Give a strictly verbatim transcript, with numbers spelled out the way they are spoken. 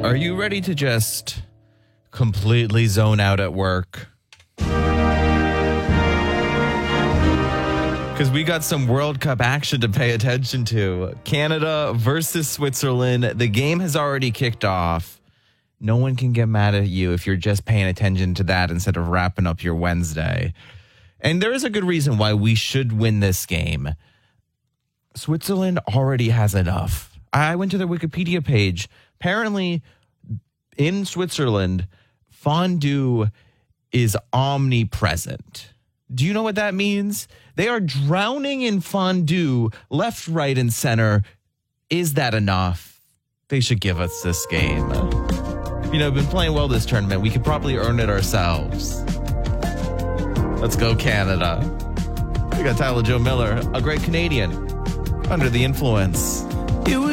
Are you ready to just completely zone out at work? Because we got some World Cup action to pay attention to. Canada versus Switzerland. The game has already kicked off. No one can get mad at you if you're just paying attention to that instead of wrapping up your Wednesday. And there is a good reason why we should win this game. Switzerland already has enough. I went to their Wikipedia page. Apparently, in Switzerland, fondue is omnipresent. Do you know what that means? They are drowning in fondue left, right, and center. Is that enough? They should give us this game. You know, been playing well this tournament. We could probably earn it ourselves. Let's go, Canada. We got Tyler Joe Miller, a great Canadian, Under the Influence. It was